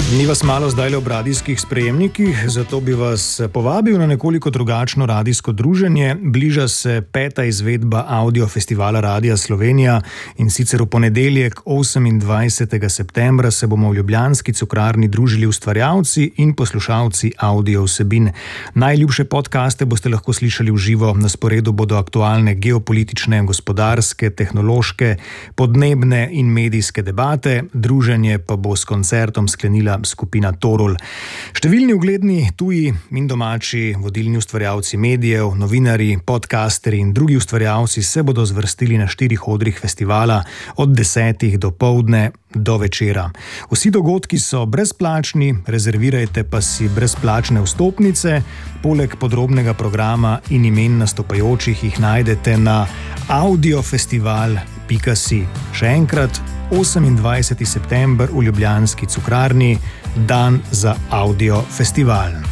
Ni vas malo zdaj le ob radijskih sprejemnikih, zato bi vas povabil na nekoliko drugačno radijsko druženje. Bliža se 5. izvedba Audio Festivala Radia Slovenija in sicer v ponedeljek 28. septembra se bomo v ljubljanski Cukrarni družili ustvarjalci in poslušalci audio vsebin. Najljubše podcaste boste lahko slišali v živo, na sporedu bodo aktualne geopolitične, gospodarske, tehnološke, podnebne in medijske debate, druženje pa bo s koncertom sklenila skupina Torol. Številni ugledni tuji in domači vodilni ustvarjalci medijev, novinarji, podcasteri in drugi ustvarjalci se bodo zvrstili na 4 odrih festivala od 10. do poldne do večera. Vsi dogodki so brezplačni, rezervirajte pa si brezplačne vstopnice. Poleg podrobnega programa in imen nastopajočih jih najdete na audiofestival.si. Še enkrat, 28. september v ljubljanski Cukrarni, dan za audio festival.